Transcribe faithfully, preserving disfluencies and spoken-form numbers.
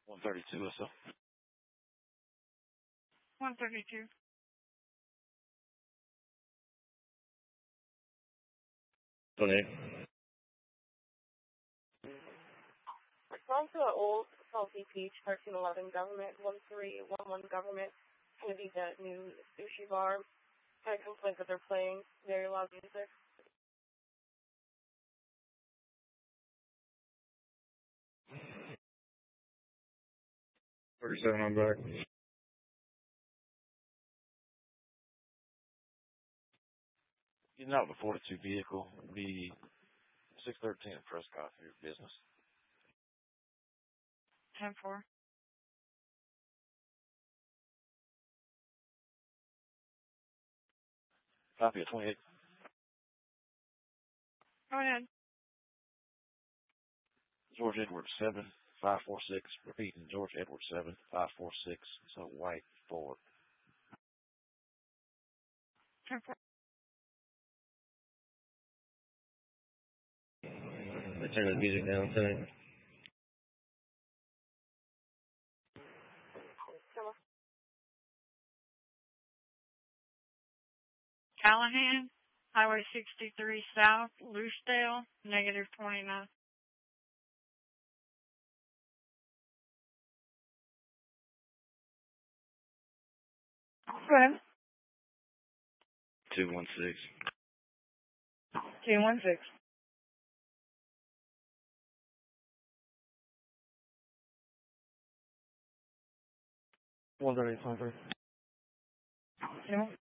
one thirty-two or so. one thirty-two. twenty-eight. From to an old Salty Peach, thirteen eleven Government, one three one one Government. Going to be that new sushi bar. I complaint that they're playing very loud music. thirty-seven on back. Getting out the forty-two vehicle would be six thirteen at Prescott for your business. ten four. Copy at twenty-eight. Go ahead. George Edwards seven five four six. Repeating, George Edwards seven five four six. So white Ford. ten four. I turn the music down tonight. Callahan, Highway sixty-three South, Loosedale, negative twenty-nine. Go ahead. two one six. two one six. one thirty-eight. You know?